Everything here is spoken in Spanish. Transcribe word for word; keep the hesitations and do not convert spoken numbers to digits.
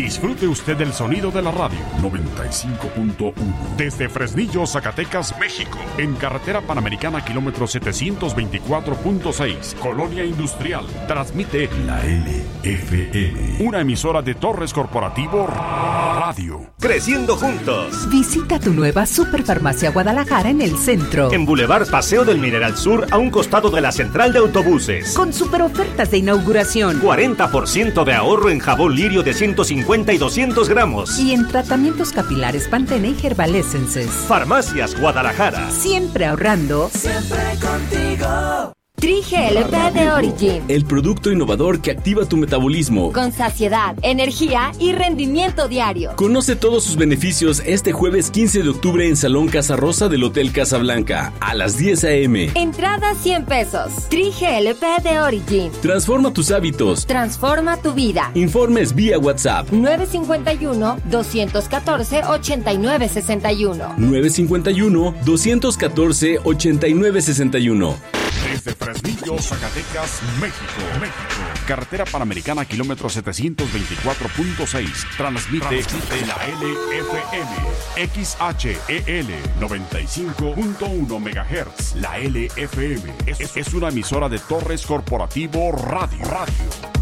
Disfrute usted el sonido de la radio. noventa y cinco punto uno. Desde Fresnillo, Zacatecas, México. En carretera Panamericana, kilómetro setecientos veinticuatro punto seis. Colonia Industrial. Transmite la L F M. Una emisora de Torres Corporativo Radio. Creciendo juntos. Visita tu nueva Superfarmacia Guadalajara en el centro. En Boulevard Paseo del Mineral Sur, a un costado de la central de autobuses. Con super ofertas de inauguración. cuarenta por ciento de ahorro en jabón Lirio de ciento cincuenta y doscientos gramos. Y en tratamientos capilares Pantene y Herbal Essences. Farmacias Guadalajara. Siempre ahorrando. Siempre contigo. Tri-G L P de Origin. El producto innovador que activa tu metabolismo. Con saciedad, energía y rendimiento diario. Conoce todos sus beneficios este jueves quince de octubre en Salón Casa Rosa del Hotel Casablanca a las diez a eme. Entrada cien pesos. Tri-G L P de Origin. Transforma tus hábitos. Transforma tu vida. Informes vía WhatsApp. nueve cinco uno, dos uno cuatro, ocho nueve seis uno. nueve cinco uno, dos uno cuatro, ocho nueve seis uno. Desde Fresnillo, Zacatecas, México. México. Carretera Panamericana, kilómetro setecientos veinticuatro punto seis. Transmite, Transmite la L F M. X H E L noventa y cinco punto uno megahertz. La L F M es, es una emisora de Torres Corporativo Radio. Radio.